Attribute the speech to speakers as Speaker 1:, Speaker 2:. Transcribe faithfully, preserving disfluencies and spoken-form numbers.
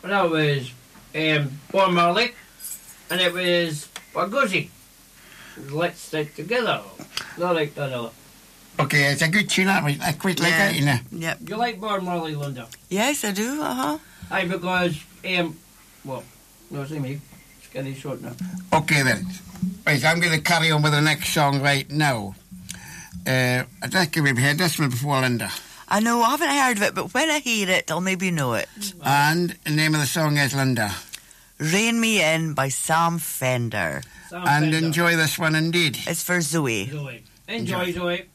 Speaker 1: that was um, Bob Marley, and it was Barguzzi. Let's Stick Together. I like that a lot.
Speaker 2: Okay, it's a good tune, that. I quite like
Speaker 3: Yeah.
Speaker 2: it, you know.
Speaker 3: Yep.
Speaker 1: You like Bob Marley, Linda?
Speaker 3: Yes, I do. Uh huh.
Speaker 1: Aye, because, um, well, no, see me. It's getting short now.
Speaker 2: Okay, then. Right, I'm going to carry on with the next song right now. Uh, I don't think we've heard this one before, Linda.
Speaker 3: I know, I haven't heard of it, but when I hear it, I'll maybe know it.
Speaker 2: And the name of the song is, Linda.
Speaker 3: Rain Me In by Sam Fender.
Speaker 1: Sam
Speaker 2: And
Speaker 1: Fender.
Speaker 2: enjoy this one indeed.
Speaker 3: It's for Zoe.
Speaker 1: Zoe. Enjoy, Zoe.